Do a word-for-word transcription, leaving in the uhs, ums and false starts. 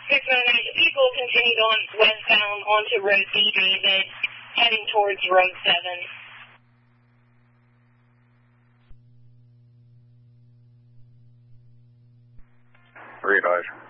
six nine nine, the vehicle continued on westbound onto Road D, David, heading towards Road seven. Read eyes.